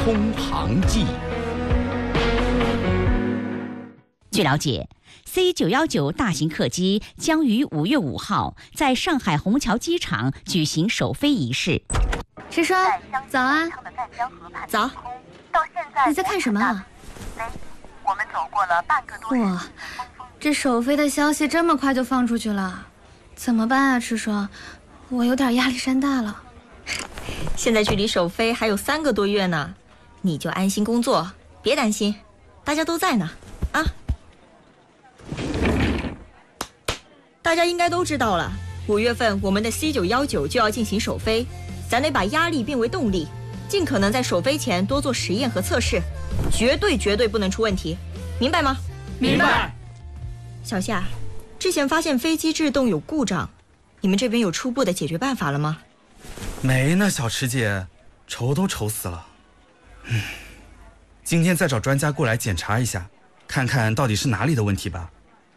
空航记》。 据了解，C919大型客机将于5月5号在上海虹桥机场举行首飞仪式。 石双，早啊！ 早。 你在看什么啊？ 我们走过了半个多月。 哇，这首飞的消息这么快就放出去了，怎么办啊，石双？我有点压力山大了。 现在距离首飞还有3个多月呢，你就安心工作，别担心，大家都在呢，啊！大家应该都知道了，5月份我们的 C919就要进行首飞，咱得把压力变为动力，尽可能在首飞前多做实验和测试，绝对不能出问题，明白吗？ 明白。 小夏，之前发现飞机制动有故障，你们这边有初步的解决办法了吗？ 没呢，小池姐，愁都愁死了。今天再找专家过来检查一下，看看到底是哪里的问题吧。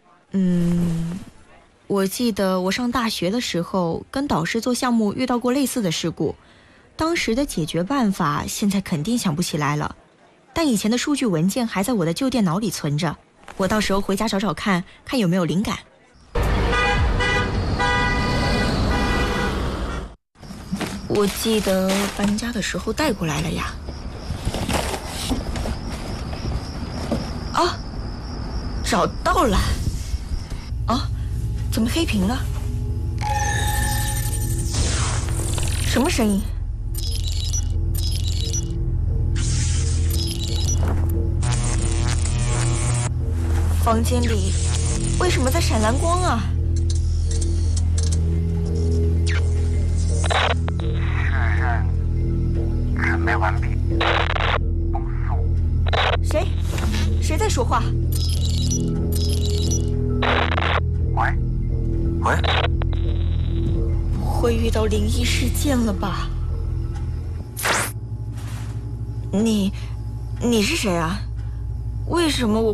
我记得我上大学的时候跟导师做项目遇到过类似的事故，当时的解决办法现在肯定想不起来了，但以前的数据文件还在我的旧电脑里存着，我到时候回家找找看有没有灵感。我记得搬家的时候带过来了呀。啊，找到了。啊，怎么黑屏了？什么声音？房间里为什么在闪蓝光啊？ 准备完毕。风速。 谁在说话？ 喂。 不会遇到灵异事件了吧？你是谁啊？为什么我